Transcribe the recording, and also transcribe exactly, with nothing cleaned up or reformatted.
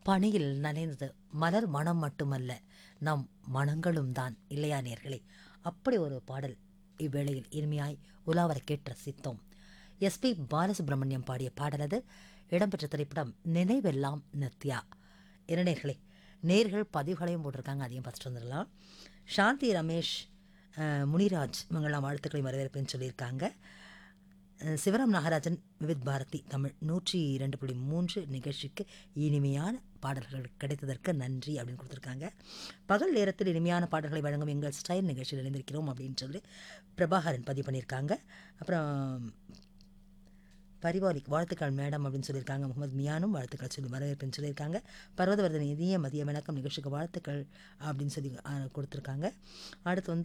பனியில் நனைந்தது மலர் மனம் மட்டுமல்ல, நம் மனங்களும் தான் இல்லையா நேர்களே? அப்படி ஒரு பாடல் இவ்வேளையில் இனிமையாய் உலாவர கேட்டு ரசித்தோம். எஸ்பி பாலசுப்ரமணியம் பாடிய பாடல் அது. இடம்பெற்ற திரைப்படம் நினைவெல்லாம் நித்யா. என்ன நேர்களே, நேர்கள் பதிவுகளையும் போட்டிருக்காங்க, அதையும் பார்த்துட்டு வந்துடலாம். சாந்தி ரமேஷ், அஹ், முனிராஜ் இவங்கெல்லாம் வாழ்த்துக்களை வரவேற்பேன்னு சொல்லியிருக்காங்க. அஹ், சிவராம் நாகராஜன், விவித் பாரதி தமிழ் நூற்றி இரண்டு புள்ளி மூன்று நிகழ்ச்சிக்கு இனிமையான பாடல்கள் கிடைத்ததற்கு நன்றி அப்படின்னு கொடுத்துருக்காங்க. பகல் நேரத்தில் இனிமையான பாடல்களை வழங்கும் எங்கள் ஸ்டைல் நிகழ்ச்சியில் இணைந்திருக்கிறோம் அப்படின்னு சொல்லி பிரபாகரன் பதிவு பண்ணியிருக்காங்க. அப்புறம் பரிவாலிக் வாழ்த்துக்கள் மேடம் அப்படின்னு சொல்லியிருக்காங்க. முகமது மியானும் வாழ்த்துக்கள் சொல்லி வரவேற்புன்னு சொல்லியிருக்காங்க. பர்வதவர்தன் இனிய மதிய வணக்கம் நிகழ்ச்சிக்கு வாழ்த்துக்கள் அப்படின்னு சொல்லி அஹ், கொடுத்துருக்காங்க. அடுத்து வந்து